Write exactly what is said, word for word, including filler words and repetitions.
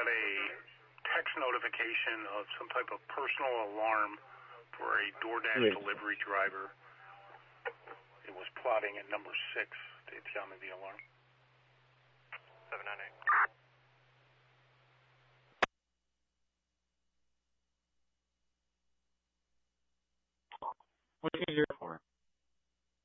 got a text notification of some type of personal alarm for a DoorDash Wait. delivery driver. It was plotting at number six to tell me the alarm. seven nine eight. What are you here for?